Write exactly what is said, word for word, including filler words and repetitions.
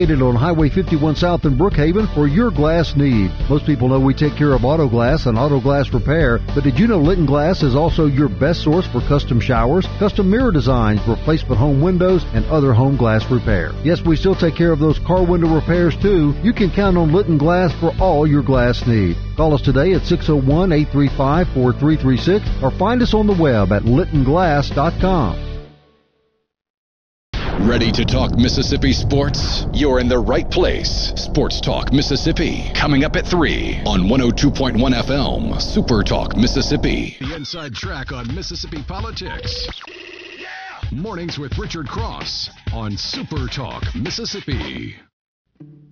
On Highway fifty-one South in Brookhaven for your glass needs. Most people know we take care of auto glass and auto glass repair, but did you know Litton Glass is also your best source for custom showers, custom mirror designs, replacement home windows, and other home glass repair? Yes, we still take care of those car window repairs too. You can count on Litton Glass for all your glass needs. Call us today at six oh one, eight three five, four three three six or find us on the web at litton glass dot com. Ready to talk Mississippi sports? You're in the right place. Sports Talk Mississippi, coming up at three on one oh two point one F M, Super Talk Mississippi. The inside track on Mississippi politics. Yeah! Mornings with Richard Cross on Super Talk Mississippi.